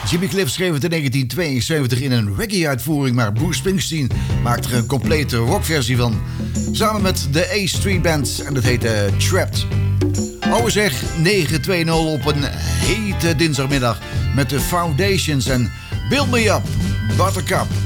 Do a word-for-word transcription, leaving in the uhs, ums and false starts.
Jimmy Cliff schreef het in negentien tweeënzeventig in een reggae-uitvoering, maar Bruce Springsteen maakte er een complete rockversie van. Samen met de A Street Band en dat heette Trapped. Oude zeg, negen twintig op een hete dinsdagmiddag met de Foundations en Build Me Up, Buttercup.